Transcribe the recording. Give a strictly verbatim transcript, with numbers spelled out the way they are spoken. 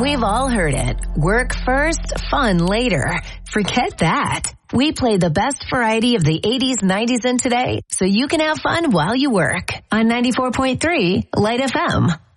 We've all heard it. Work first, fun later. Forget that. We play the best variety of the eighties, nineties, and today so you can have fun while you work on ninety-four point three Light F M.